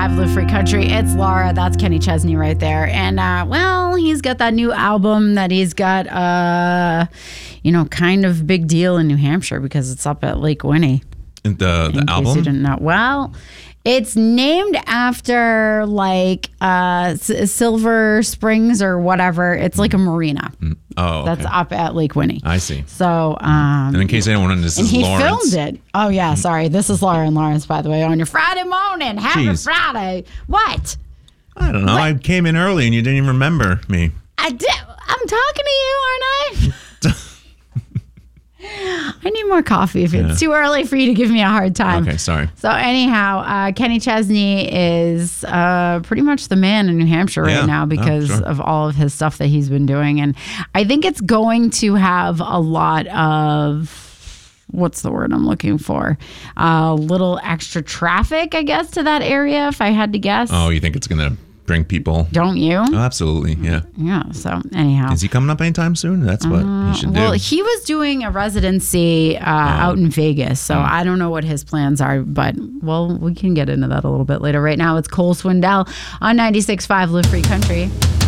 96.5 Live Free Country. It's Laura. That's Kenny Chesney right there. And, he's got that new album that he's got, kind of big deal in New Hampshire because it's up at Lake Winnie. The album? Case you didn't know. Well, it's named after Silver Springs or whatever. It's like a marina. Oh, okay. That's up at Lake Winnie. I see. So, and in case anyone, this is Lawrence. And he filmed it. Oh yeah, sorry. This is Laura and Lawrence, by the way, on your Friday morning. Happy Friday. What? I don't know. What? I came in early and you didn't even remember me. I did. I'm talking to you, aren't I? I need more coffee if it's too early for you to give me a hard time. Okay, sorry. So anyhow, Kenny Chesney is pretty much the man in New Hampshire right now because of all of his stuff that he's been doing. And I think it's going to have a lot of, what's the word I'm looking for? A little extra traffic, I guess, to that area, if I had to guess. Oh, you think it's going to bring people? Don't you? Oh, absolutely, yeah. Yeah, so anyhow. Is he coming up anytime soon? That's what he should do. Well, he was doing a residency out in Vegas, so I don't know what his plans are, but, we can get into that a little bit later. Right now, it's Cole Swindell on 96.5 Live Free Country.